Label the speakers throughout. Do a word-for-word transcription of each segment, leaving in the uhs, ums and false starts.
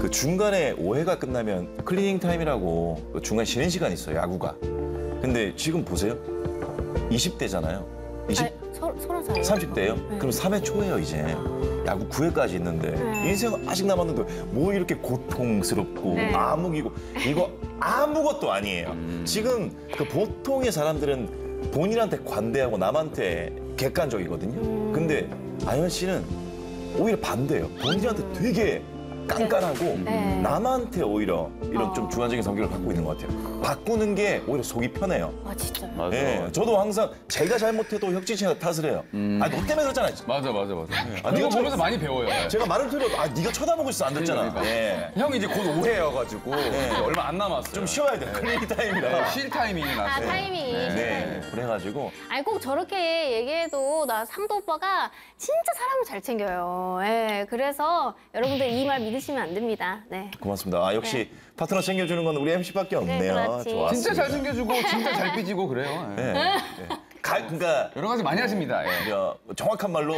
Speaker 1: 그 중간에 오회가 끝나면 클리닝 타임이라고 그 중간 쉬는 시간 있어요, 야구가. 근데 지금 보세요. 이십 대잖아요. 이십,
Speaker 2: 아니, 서, 서른 살.
Speaker 1: 삼십 대예요?
Speaker 2: 네.
Speaker 1: 그럼 삼 회 초예요, 이제. 야구 구 회까지 있는데
Speaker 2: 네.
Speaker 1: 인생 아직 남았는데 뭐 이렇게 고통스럽고
Speaker 2: 네.
Speaker 1: 암흑이고 이거 아무것도 아니에요. 지금 그 보통의 사람들은 본인한테 관대하고 남한테 객관적이거든요. 근데 아연 씨는 오히려 반대예요. 본인한테 되게 깐깐하고
Speaker 2: 네.
Speaker 1: 남한테 오히려 이런 좀
Speaker 2: 어.
Speaker 1: 주관적인 성격을 갖고 있는 것 같아요. 바꾸는 게 오히려 속이 편해요.
Speaker 2: 아, 진짜요?
Speaker 3: 맞아.
Speaker 1: 예, 저도 항상 제가 잘못해도 혁진 씨가 탓을 해요.
Speaker 3: 음.
Speaker 1: 아, 너 때문에 그렇잖아.
Speaker 3: 맞아, 맞아, 맞아.
Speaker 1: 아,
Speaker 3: 아,
Speaker 1: 네가
Speaker 3: 이거 보면서 많이 배워요.
Speaker 1: 제가 말을 들어도 아, 네가 쳐다보고 있어 안 됐잖아.
Speaker 3: 그러니까.
Speaker 1: 예.
Speaker 3: 형이 이제 곧 오해여가지고
Speaker 1: 네.
Speaker 3: 얼마 안 남았어요.
Speaker 1: 좀 쉬어야 돼. 클리닝 타임이라.
Speaker 3: 네, 쉴 타이밍이
Speaker 2: 아,
Speaker 3: 나서.
Speaker 2: 타이밍이.
Speaker 1: 네, 그래가지고
Speaker 2: 아니, 꼭 저렇게 얘기해도 나 삼도 오빠가 진짜 사람을 잘 챙겨요. 예, 그래서 여러분들 이 말 믿으시면 안 됩니다. 네.
Speaker 1: 고맙습니다. 아, 역시 파트너 챙겨주는 건 우리 엠씨밖에 없네요.
Speaker 2: 그렇지.
Speaker 1: 좋았습니다.
Speaker 3: 진짜 잘 챙겨주고 진짜 잘 삐지고 그래요. 예.
Speaker 1: 네. 네. 가, 그러니까
Speaker 3: 여러 가지 많이 하십니다. 예.
Speaker 1: 저, 정확한 말로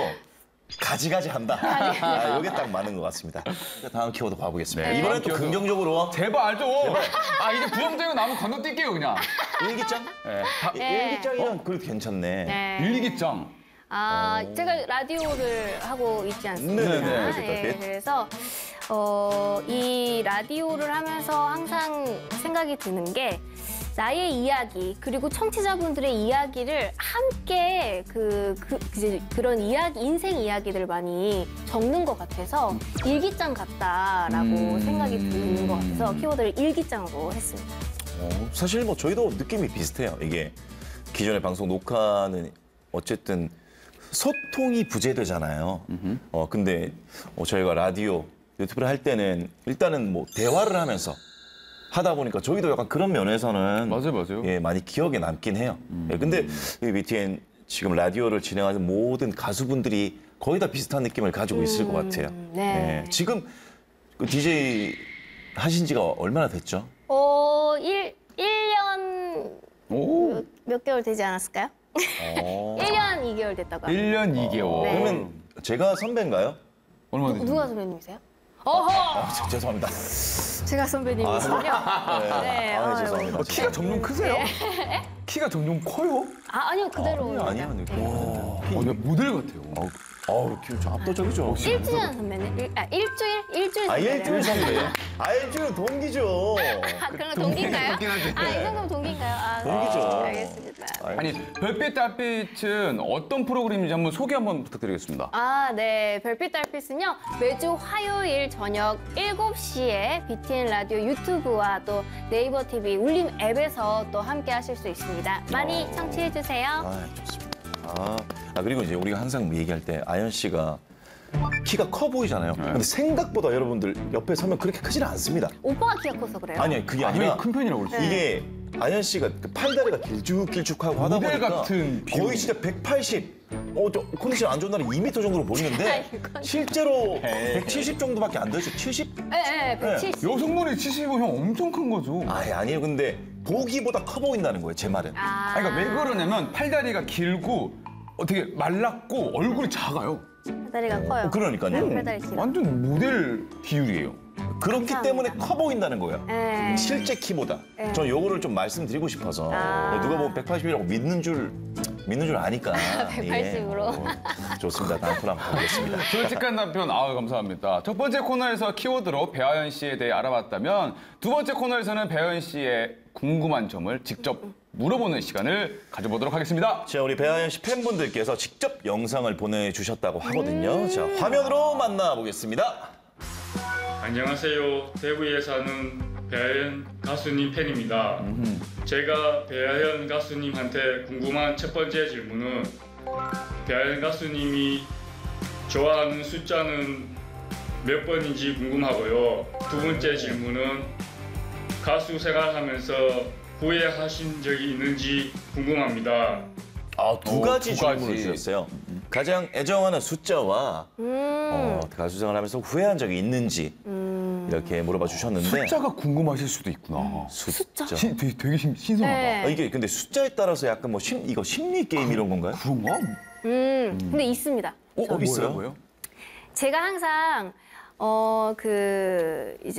Speaker 1: 가지가지 한다. 아, 이게 딱 맞는 것 같습니다. 다음 키워드 가보겠습니다.
Speaker 3: 네,
Speaker 1: 이번엔
Speaker 3: 다음
Speaker 1: 또
Speaker 3: 키워드.
Speaker 1: 긍정적으로
Speaker 3: 제발 좀. 아 이제 부정적인 나무 건너뛸게요 그냥.
Speaker 1: 일기장?
Speaker 3: 예. 다-
Speaker 2: 네.
Speaker 1: 일기장이면 그래도 괜찮네.
Speaker 2: 네.
Speaker 3: 일기장.
Speaker 2: 아, 제가 라디오를 하고 있지 않습니까?
Speaker 1: 네네네.
Speaker 2: 예, 그래서 어, 이 라디오를 하면서 항상 생각이 드는 게 나의 이야기 그리고 청취자분들의 이야기를 함께 그, 그 이제 그런 이야기 인생 이야기들을 많이 적는 것 같아서 일기장 같다라고
Speaker 3: 음.
Speaker 2: 생각이 드는 것 같아서 키워드를 일기장으로 했습니다.
Speaker 1: 어, 사실 뭐 저희도 느낌이 비슷해요. 이게 기존의 방송 녹화는 어쨌든 소통이 부재되잖아요. 어 근데 어, 저희가 라디오, 유튜브를 할 때는 일단은 뭐 대화를 하면서 하다 보니까 저희도 약간 그런 면에서는
Speaker 3: 맞아요, 맞아요.
Speaker 1: 예 많이 기억에 남긴 해요. 예, 근데 이 비티엔 지금 라디오를 진행하는 모든 가수분들이 거의 다 비슷한 느낌을 가지고 있을 것 같아요.
Speaker 2: 네.
Speaker 1: 예, 지금 그 디제이 하신 지가 얼마나 됐죠?
Speaker 2: 어, 일, 일 년
Speaker 3: 오.
Speaker 2: 몇 개월 되지 않았을까요?
Speaker 1: 어.
Speaker 2: 일 년 이 개월 됐다고 합니다.
Speaker 3: 일 년 이 개월.
Speaker 2: 네.
Speaker 1: 그러면 제가 선배인가요?
Speaker 3: 얼마
Speaker 2: 누-
Speaker 3: 됐죠?
Speaker 2: 누가 선배님이세요? 어허!
Speaker 1: 아, 저- 죄송합니다.
Speaker 2: 제가 선배님이시군요. 네.
Speaker 1: 아,
Speaker 2: 아유.
Speaker 1: 죄송합니다.
Speaker 3: 어, 키가 점점 크세요? 키가 점점 커요?
Speaker 2: 아, 아니요, 그대로.
Speaker 1: 아니요, 아니요.
Speaker 2: 네.
Speaker 3: 어, 네, 모델 같아요.
Speaker 1: 어우, 저 압도적이죠.
Speaker 2: 일주년 선배님? 일, 아, 일주일? 일주일
Speaker 1: 아,
Speaker 2: 선배님.
Speaker 1: 일주일 선배예요? 아, 일주일은 동기죠.
Speaker 2: 아, 그런 거 동기인가요?
Speaker 3: 동기긴 하지.
Speaker 2: 아, 이 정도면 동기인가요? 아,
Speaker 1: 동기죠.
Speaker 2: 네, 알겠습니다.
Speaker 3: 아니 별빛 달빛은 어떤 프로그램인지 한번 소개 한번 부탁드리겠습니다.
Speaker 2: 아, 네. 별빛 달빛은요, 매주 화요일 저녁 일곱 시에 비티엔 라디오 유튜브와 또 네이버 티비 울림 앱에서 또 함께 하실 수 있습니다. 많이
Speaker 1: 어.
Speaker 2: 청취해주세요.
Speaker 1: 아, 좋습니다. 아, 아, 그리고 이제 우리가 항상 얘기할 때 아연 씨가 키가 커 보이잖아요. 근데 생각보다 여러분들 옆에 서면 그렇게 크지는 않습니다.
Speaker 2: 오빠가 키가 커서 그래요?
Speaker 1: 아니, 그게
Speaker 3: 아,
Speaker 1: 아니라
Speaker 3: 형이 큰 편이라고 그랬어요.
Speaker 1: 이게 아연 씨가 그 팔다리가 길쭉길쭉하고 하다
Speaker 3: 모델
Speaker 1: 보니까
Speaker 3: 같은
Speaker 1: 거의
Speaker 3: 비율이.
Speaker 1: 진짜 백팔십, 어, 저 컨디션 안 좋은 날은 이 미터 정도로 보이는데
Speaker 2: 아이고.
Speaker 1: 실제로 백칠십 정도밖에 안 되죠. 칠십?
Speaker 2: 네, 네, 백칠십.
Speaker 3: 여성분이 칠십오 형 엄청 큰 거죠. 아,
Speaker 1: 아니, 아니에요. 근데 보기보다 커 보인다는 거예요, 제 말은.
Speaker 2: 아,
Speaker 3: 그러니까 왜 그러냐면 팔다리가 길고 어, 되게 말랐고 얼굴이 작아요.
Speaker 2: 팔다리가 커요.
Speaker 1: 어, 그러니까요.
Speaker 2: 네, 팔다리 길어.
Speaker 3: 완전 모델 비율이에요.
Speaker 1: 그렇기
Speaker 2: 감사합니다.
Speaker 1: 때문에 커 보인다는 거예요.
Speaker 2: 네.
Speaker 1: 실제 키보다.
Speaker 2: 네.
Speaker 1: 전 요거를 좀 말씀드리고 싶어서
Speaker 2: 아.
Speaker 1: 누가 보면 백팔십이라고 믿는 줄 믿는 줄 아니까.
Speaker 2: 백팔십으로.
Speaker 1: 어, 좋습니다. 다음 코너 한번 가보겠습니다.
Speaker 3: 솔직한 답변 아 감사합니다. 첫 번째 코너에서 키워드로 배아연 씨에 대해 알아봤다면 두 번째 코너에서는 배아연 씨의 궁금한 점을 직접 물어보는 시간을 가져보도록 하겠습니다.
Speaker 1: 자, 우리 배아연 씨 팬분들께서 직접 영상을 보내주셨다고 하거든요. 자, 화면으로 만나보겠습니다.
Speaker 4: 안녕하세요. 대구에 사는 배아연 가수님 팬입니다. 제가 배아연 가수님한테 궁금한 첫 번째 질문은 배아연 가수님이 좋아하는 숫자는 몇 번인지 궁금하고요. 두 번째 질문은 가수 생활하면서 후회하신 적이 있는지 궁금합니다.
Speaker 1: 아, 두
Speaker 3: 오,
Speaker 1: 가지
Speaker 3: 두
Speaker 1: 질문을
Speaker 3: 가지.
Speaker 1: 주셨어요. 가장 애정하는 숫자와
Speaker 2: 음.
Speaker 1: 어, 가수 생활하면서 후회한 적이 있는지
Speaker 2: 음.
Speaker 1: 이렇게 물어봐 주셨는데
Speaker 3: 숫자가 궁금하실 수도 있구나.
Speaker 1: 숫자.
Speaker 3: 시- 되게, 되게 신- 신선하다.
Speaker 2: 네.
Speaker 1: 아, 이게 근데 숫자에 따라서 약간 뭐 심, 이거 심리 게임 이런 건가요?
Speaker 3: 그런가?
Speaker 2: 음. 근데 있습니다.
Speaker 1: 어, 어, 있어요?
Speaker 3: 뭐예요?
Speaker 2: 제가 항상 어, 그 이제